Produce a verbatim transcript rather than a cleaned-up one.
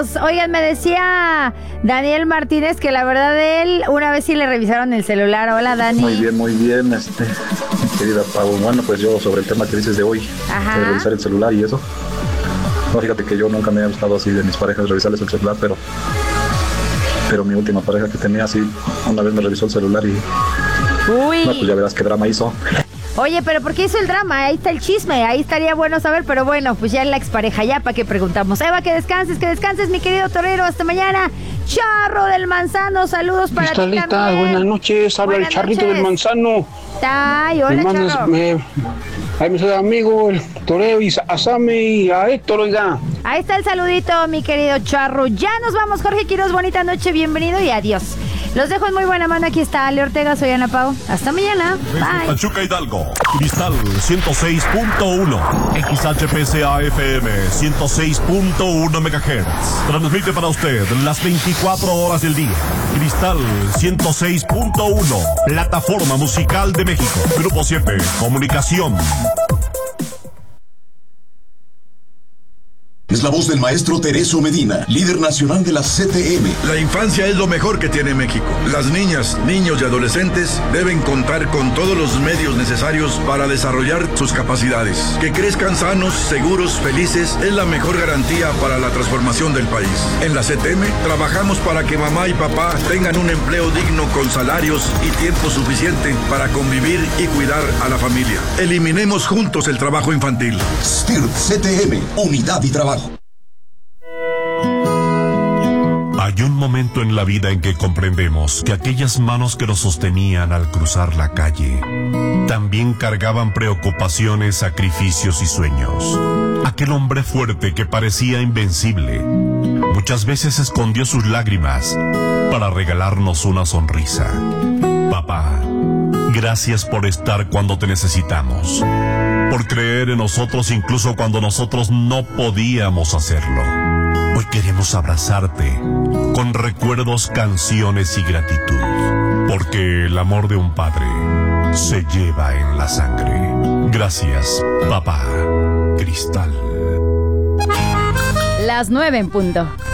Saludos. Oigan, me decía Daniel Martínez que la verdad él una vez sí le revisaron el celular. Hola, Dani. Muy bien, muy bien, este, mi querida Pau. Bueno, pues yo sobre el tema que dices de hoy, Ajá. de revisar el celular y eso. No, fíjate que yo nunca me he gustado así de mis parejas revisarles el celular, pero pero mi última pareja que tenía así, una vez me revisó el celular y Uy. no, pues ya verás qué drama hizo. Oye, pero ¿por qué hizo el drama? Ahí está el chisme, ahí estaría bueno saber, pero bueno, pues ya es la expareja, ya para qué preguntamos. Eva, que descanses, que descanses, mi querido torero, hasta mañana. Charro del Manzano, saludos para ti también. Buenas noches, habla buenas el Charrito noches. Del Manzano. Ay, hola, me mandas, Charro. Me, a mi amigo, el torero, y a Sammy y a Héctor, oiga. Ahí está el saludito, mi querido Charro. Ya nos vamos, Jorge Quiroz, bonita noche, bienvenido y adiós. Los dejo en muy buena mano. Aquí está Ale Ortega, soy Ana Pau. Hasta mañana. Bye. Pachuca Hidalgo, Cristal ciento seis punto uno, X H P C A F M ciento seis punto uno megahertz. Transmite para usted las veinticuatro horas del día. Cristal ciento seis punto uno, plataforma musical de México. Grupo siete, comunicación. Es la voz del maestro Tereso Medina, líder nacional de la C T M. La infancia es lo mejor que tiene México. Las niñas, niños y adolescentes deben contar con todos los medios necesarios para desarrollar sus capacidades. Que crezcan sanos, seguros, felices es la mejor garantía para la transformación del país. En la C T M trabajamos para que mamá y papá tengan un empleo digno con salarios y tiempo suficiente para convivir y cuidar a la familia. Eliminemos juntos el trabajo infantil. S T I R C T M, unidad y trabajo. Hay un momento en la vida en que comprendemos que aquellas manos que nos sostenían al cruzar la calle también cargaban preocupaciones, sacrificios y sueños. Aquel hombre fuerte que parecía invencible muchas veces escondió sus lágrimas para regalarnos una sonrisa. Papá, gracias por estar cuando te necesitamos, por creer en nosotros incluso cuando nosotros no podíamos hacerlo. Hoy queremos abrazarte con recuerdos, canciones y gratitud, porque el amor de un padre se lleva en la sangre. Gracias, papá. Cristal. Las nueve en punto.